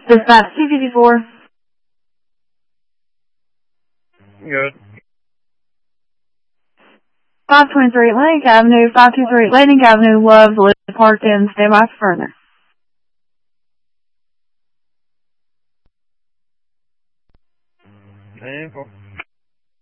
Dispatch C54. Good. 523 Atlantic Avenue, 523 Atlantic Avenue, Love, Live, parked in, stand by for further. Info.